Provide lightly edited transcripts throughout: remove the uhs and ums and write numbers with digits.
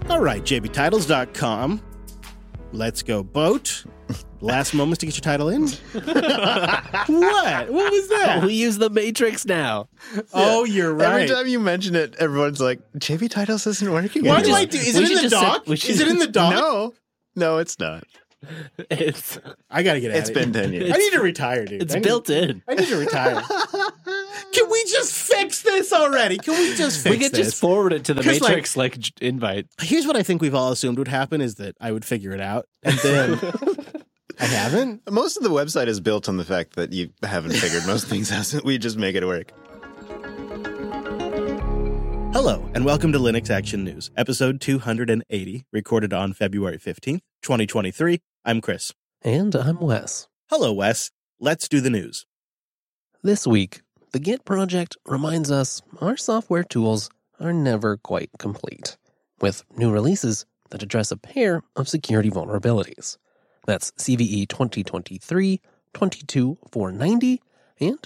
All right, jbtitles.com. Let's go boat. Last moments to get your title in. What? What was that? We use the Matrix now. Oh, you're right. Every time you mention it, everyone's like, JB Titles isn't working. Why anymore. do I do? Is it in the doc? Is it in the doc? No, it's not. I gotta get out. It's been 10 years. I need to retire, dude. It's built in. I need to retire. Can we just fix this already? Can we just fix We could this? just forward it to the 'Cause, Matrix invite. Here's what I think we've all assumed would happen is that I would figure it out, and then I haven't. Most of the website is built on the fact that you haven't figured most things out. We just make it work. Hello, and welcome to Linux Action News, episode 280, recorded on February 15th, 2023. I'm Chris. And I'm Wes. Hello, Wes. Let's do the news. This week, the Git project reminds us our software tools are never quite complete, with new releases that address a pair of security vulnerabilities. That's CVE 2023, 22490, and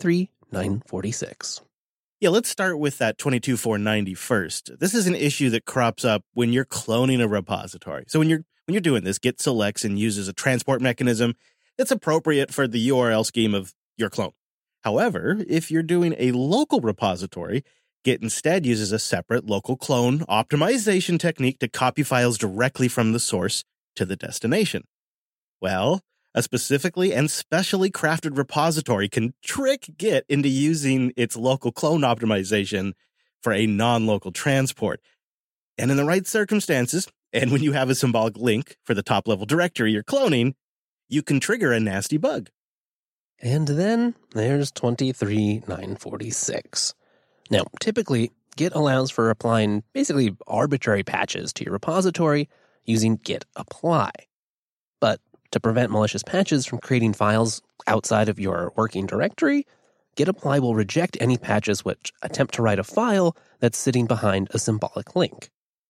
23946. Yeah, let's start with that 22490 first. This is an issue that crops up when you're cloning a repository. So when you're doing this, Git selects and uses a transport mechanism that's appropriate for the URL scheme of your clone. However, if you're doing a local repository, Git instead uses a separate local clone optimization technique to copy files directly from the source to the destination. Well, a specifically and specially crafted repository can trick Git into using its local clone optimization for a non-local transport. And in the right circumstances, and when you have a symbolic link for the top-level directory you're cloning, you can trigger a nasty bug. And then there's 23946. Now, typically, Git allows for applying basically arbitrary patches to your repository using git apply. But to prevent malicious patches from creating files outside of your working directory, git apply will reject any patches which attempt to write a file that's sitting behind a symbolic link.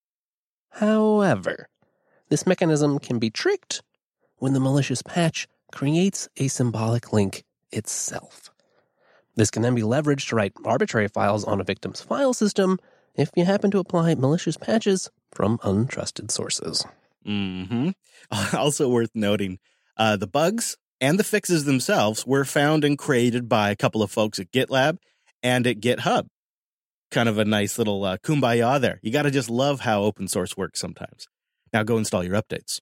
However, this mechanism can be tricked when the malicious patch creates a symbolic link itself. This can then be leveraged to write arbitrary files on a victim's file system if you happen to apply malicious patches from untrusted sources. Mm-hmm. Also worth noting, the bugs and the fixes themselves were found and created by a couple of folks at GitLab and at GitHub. Kind of a nice little kumbaya there. You got to just love how open source works sometimes. Now go install your updates.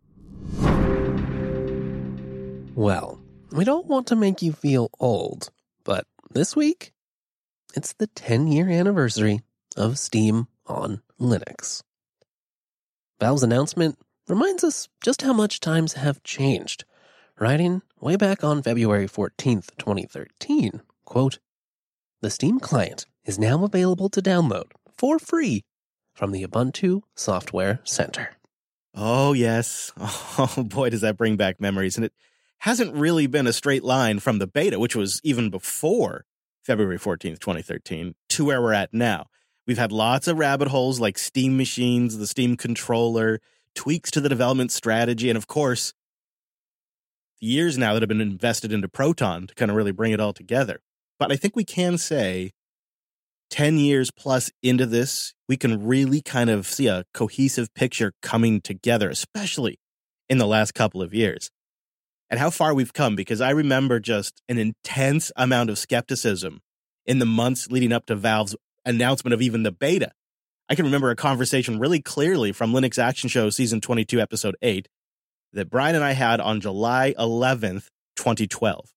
Well, we don't want to make you feel old, but this week, it's the 10-year anniversary of Steam on Linux. Valve's announcement reminds us just how much times have changed, writing way back on February 14th, 2013, quote, "The Steam client is now available to download for free from the Ubuntu Software Center." Oh, yes. Oh, boy, does that bring back memories. And it hasn't really been a straight line from the beta, which was even before February 14th, 2013, to where we're at now. We've had lots of rabbit holes like Steam machines, the Steam controller, tweaks to the development strategy, and of course, years now that have been invested into Proton to kind of really bring it all together. But I think we can say 10 years plus into this, we can really kind of see a cohesive picture coming together, especially in the last couple of years. And how far we've come, because I remember just an intense amount of skepticism in the months leading up to Valve's announcement of even the beta. I can remember a conversation really clearly from Linux Action Show Season 22, Episode 8, that Brian and I had on July 11th, 2012.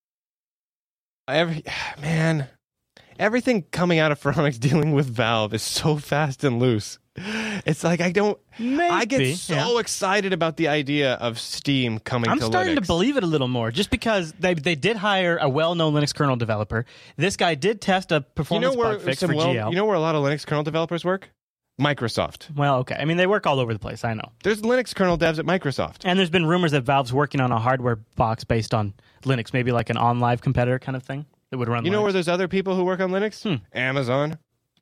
Everything coming out of Phoronix dealing with Valve is so fast and loose. It's like I get so excited about the idea of Steam coming to Linux. I'm starting to believe it a little more, just because they did hire a well-known Linux kernel developer. This guy did test a performance bug fix for GL. You know where a lot of Linux kernel developers work? Microsoft. Well, okay. I mean, they work all over the place, I know. There's Linux kernel devs at Microsoft. And there's been rumors that Valve's working on a hardware box based on Linux, maybe like an OnLive competitor kind of thing that would run You Linux. know where there's other people who work on Linux? Amazon.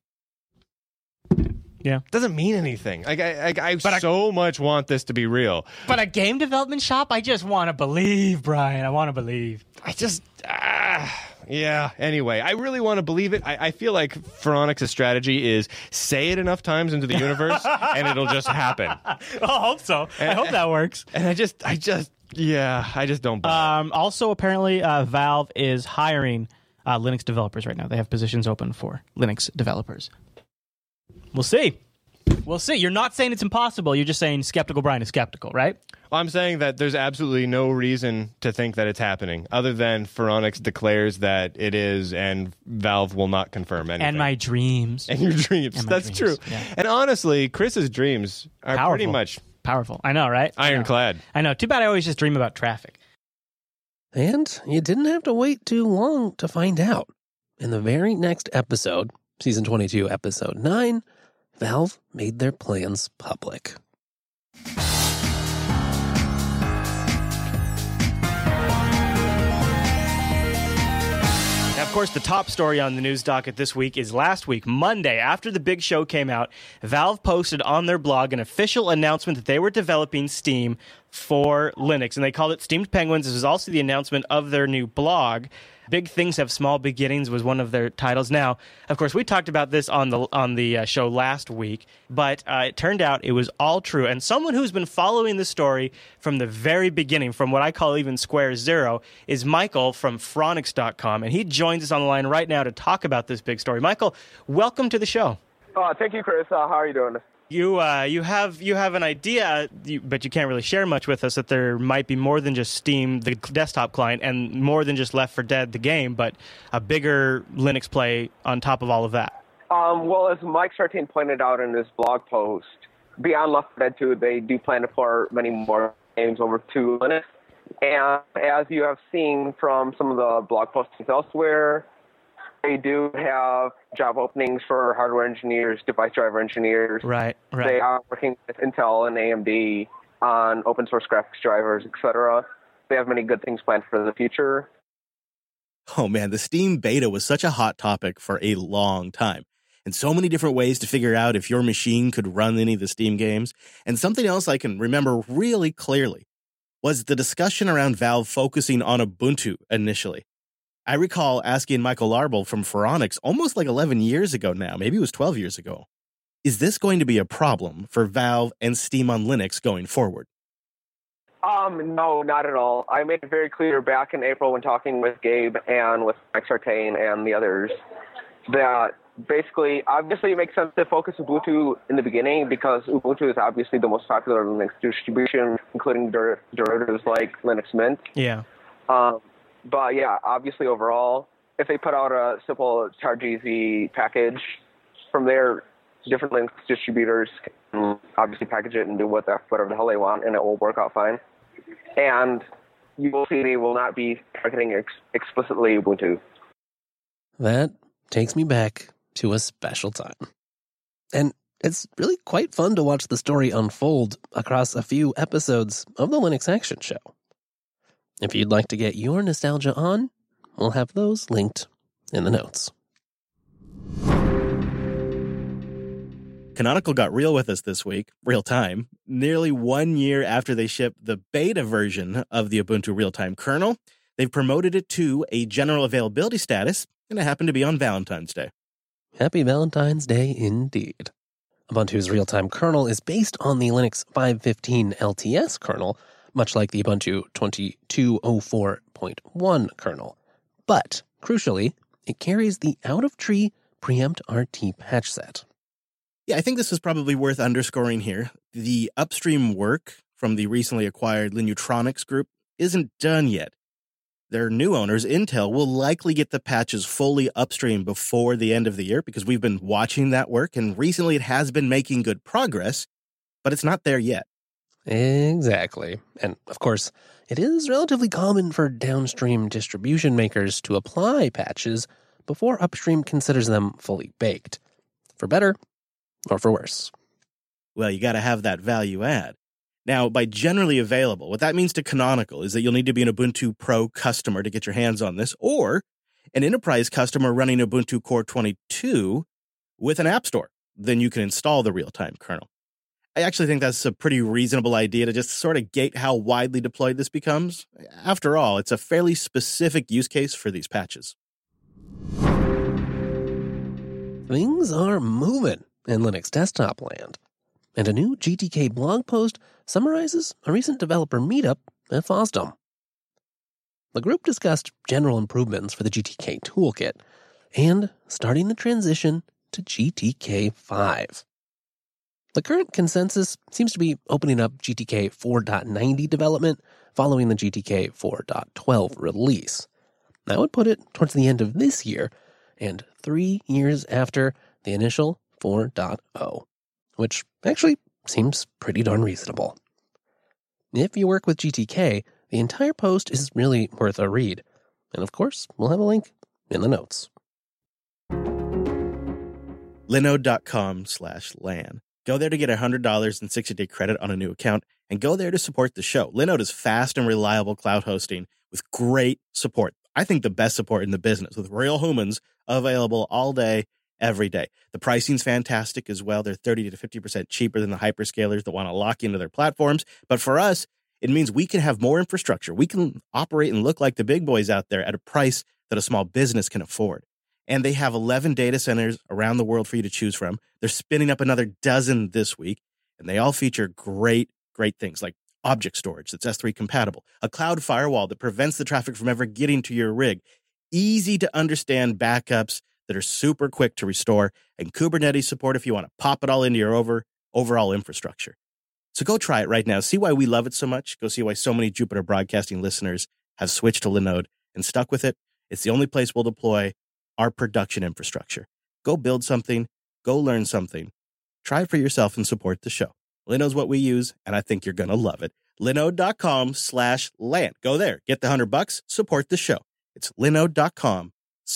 Yeah. Doesn't mean anything. I so much want this to be real. But a game development shop? I just want to believe, Brian. I want to believe. Yeah. Anyway, I really want to believe it. I feel like Phoronix' strategy is say it enough times into the universe and it'll just happen. I hope so. I hope that works. And I just don't buy it. Also, apparently, Valve is hiring Linux developers right now. They have positions open for Linux developers. We'll see. You're not saying it's impossible. You're just saying Skeptical Brian is skeptical, right? Well, I'm saying that there's absolutely no reason to think that it's happening other than Phoronix declares that it is and Valve will not confirm anything. And my dreams. And your dreams. That's true. Yeah. And honestly, Chris's dreams are pretty much powerful. I know, right? Ironclad. I know. Too bad I always just dream about traffic. And you didn't have to wait too long to find out. In the very next episode, Season 22, Episode 9, Valve made their plans public. Now, of course, the top story on the news docket this week is last week, Monday, after the big show came out, Valve posted on their blog an official announcement that they were developing Steam for Linux, and they called it Steamed Penguins. This was also the announcement of their new blog. Big Things Have Small Beginnings was one of their titles. Now, of course, we talked about this on the show last week, but it turned out it was all true. And someone who's been following the story from the very beginning, from what I call even Square Zero, is Michael from Phoronix.com, and he joins us on the line right now to talk about this big story. Michael, welcome to the show. Thank you, Chris. How are you doing? You have an idea, but you can't really share much with us, that there might be more than just Steam, the desktop client, and more than just Left 4 Dead, the game, but a bigger Linux play on top of all of that. Well, as Mike Sartain pointed out in his blog post, beyond Left 4 Dead 2, they do plan to port many more games over to Linux. And as you have seen from some of the blog postings elsewhere, they do have job openings for hardware engineers, device driver engineers. Right. They are working with Intel and AMD on open source graphics drivers, etc. They have many good things planned for the future. Oh man, the Steam beta was such a hot topic for a long time. And so many different ways to figure out if your machine could run any of the Steam games. And something else I can remember really clearly was the discussion around Valve focusing on Ubuntu initially. I recall asking Michael Larble from Phoronix almost like 11 years ago now, maybe it was 12 years ago, is this going to be a problem for Valve and Steam on Linux going forward? No, not at all. I made it very clear back in April when talking with Gabe and with Mike Sartain and the others that basically, obviously it makes sense to focus Ubuntu in the beginning because Ubuntu is obviously the most popular Linux distribution, including derivatives like Linux Mint. Yeah. But yeah, obviously overall, if they put out a simple ChargEasy package, from there, different Linux distributors can obviously package it and do whatever the hell they want, and it will work out fine. And you will see they will not be targeting explicitly Ubuntu. That takes me back to a special time. And it's really quite fun to watch the story unfold across a few episodes of the Linux Action Show. If you'd like to get your nostalgia on, we'll have those linked in the notes. Canonical got real with us this week, real time, nearly 1 year after they shipped the beta version of the Ubuntu real-time kernel. They've promoted it to a general availability status, and it happened to be on Valentine's Day. Happy Valentine's Day indeed. Ubuntu's real-time kernel is based on the Linux 5.15 LTS kernel, much like the Ubuntu 2204.1 kernel. But, crucially, it carries the out-of-tree Preempt RT patch set. Yeah, I think this is probably worth underscoring here. The upstream work from the recently acquired Linutronics group isn't done yet. Their new owners, Intel, will likely get the patches fully upstream before the end of the year because we've been watching that work, and recently it has been making good progress, but it's not there yet. Exactly. And, of course, it is relatively common for downstream distribution makers to apply patches before upstream considers them fully baked. For better or for worse. Well, you got to have that value add. Now, by generally available, what that means to Canonical is that you'll need to be an Ubuntu Pro customer to get your hands on this, or an enterprise customer running Ubuntu Core 22 with an app store. Then you can install the real-time kernel. I actually think that's a pretty reasonable idea to just sort of gate how widely deployed this becomes. After all, it's a fairly specific use case for these patches. Things are moving in Linux desktop land, and a new GTK blog post summarizes a recent developer meetup at FOSDEM. The group discussed general improvements for the GTK toolkit and starting the transition to GTK 5. The current consensus seems to be opening up GTK 4.90 development following the GTK 4.12 release. That would put it towards the end of this year and 3 years after the initial 4.0, which actually seems pretty darn reasonable. If you work with GTK, the entire post is really worth a read. And of course, we'll have a link in the notes. Linode.com/LAN. Go there to get $100 in 60-day credit on a new account, and go there to support the show. Linode is fast and reliable cloud hosting with great support. I think the best support in the business, with real humans available all day, every day. The pricing's fantastic as well. They're 30 to 50% cheaper than the hyperscalers that want to lock into their platforms. But for us, it means we can have more infrastructure. We can operate and look like the big boys out there at a price that a small business can afford. And they have 11 data centers around the world for you to choose from. They're spinning up another dozen this week, and they all feature great things like object storage that's S3 compatible, a cloud firewall that prevents the traffic from ever getting to your rig, easy to understand backups that are super quick to restore, and Kubernetes support if you want to pop it all into your overall infrastructure. So go try it right now. See why we love it so much. Go see why so many Jupiter Broadcasting listeners have switched to Linode and stuck with it. It's the only place we'll deploy our production infrastructure. Go build something. Go learn something. Try it for yourself and support the show. Linode's what we use, and I think you're going to love it. Linode.com/LAN. Go there. Get the $100. Support the show. It's linode.com/LAN.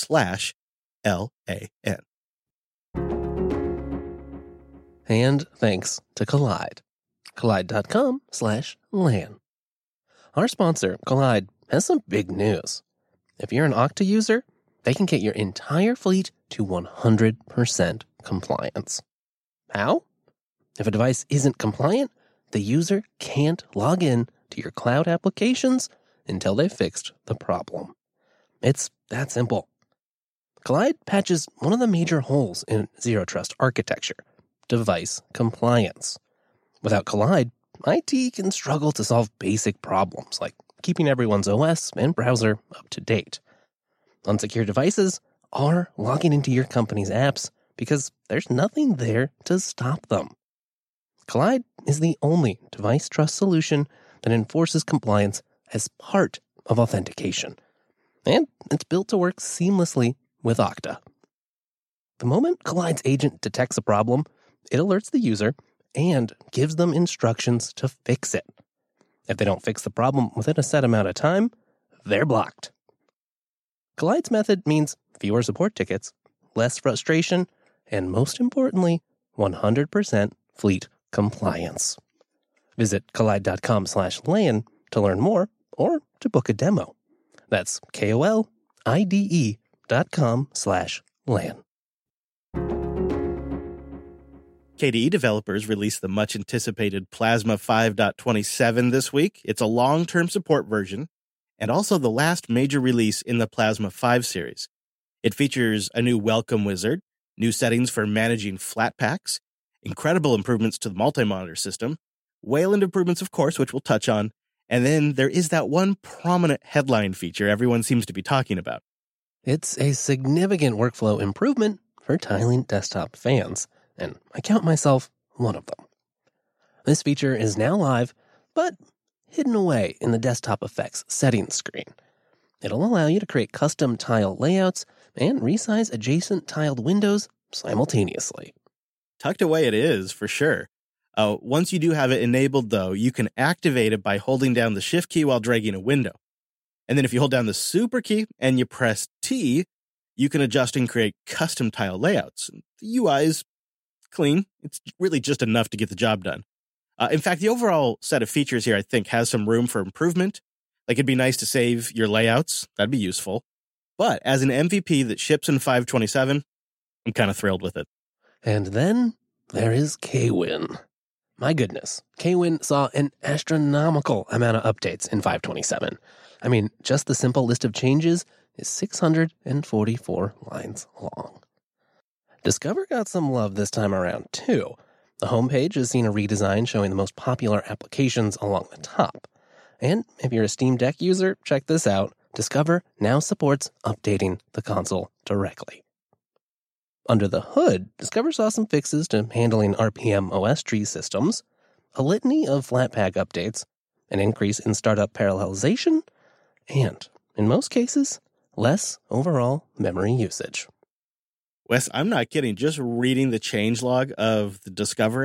And thanks to Kolide. Kolide.com/LAN. Our sponsor, Kolide, has some big news. If you're an Okta user, they can get your entire fleet to 100% compliance. How? If a device isn't compliant, the user can't log in to your cloud applications until they've fixed the problem. It's that simple. Kolide patches one of the major holes in Zero Trust architecture, device compliance. Without Kolide, IT can struggle to solve basic problems like keeping everyone's OS and browser up to date. Unsecured devices are logging into your company's apps because there's nothing there to stop them. Kolide is the only device trust solution that enforces compliance as part of authentication. And it's built to work seamlessly with Okta. The moment Kolide's agent detects a problem, it alerts the user and gives them instructions to fix it. If they don't fix the problem within a set amount of time, they're blocked. Kolide's method means fewer support tickets, less frustration, and most importantly, 100% fleet compliance. Visit kolide.com/LAN to learn more or to book a demo. That's KOLIDE.com/LAN. KDE developers released the much-anticipated Plasma 5.27 this week. It's a long-term support version, and also the last major release in the Plasma 5 series. It features a new welcome wizard, new settings for managing Flatpaks, incredible improvements to the multi-monitor system, Wayland improvements, of course, which we'll touch on, and then there is that one prominent headline feature everyone seems to be talking about. It's a significant workflow improvement for tiling desktop fans, and I count myself one of them. This feature is now live, but hidden away in the desktop effects settings screen. It'll allow you to create custom tile layouts and resize adjacent tiled windows simultaneously. Tucked away it is, for sure. Once you do have it enabled, though, you can activate it by holding down the Shift key while dragging a window. And then if you hold down the Super key and you press T, you can adjust and create custom tile layouts. The UI is clean. It's really just enough to get the job done. In fact, the overall set of features here, I think, has some room for improvement. Like, it'd be nice to save your layouts. That'd be useful. But as an MVP that ships in 5.27, I'm kind of thrilled with it. And then there is KWin. My goodness, KWin saw an astronomical amount of updates in 5.27. I mean, just the simple list of changes is 644 lines long. Discover got some love this time around, too. The homepage has seen a redesign showing the most popular applications along the top. And if you're a Steam Deck user, check this out. Discover now supports updating the console directly. Under the hood, Discover saw some fixes to handling RPM OS tree systems, a litany of Flatpak updates, an increase in startup parallelization, and, in most cases, less overall memory usage. Wes, I'm not kidding. Just reading the changelog of the Discover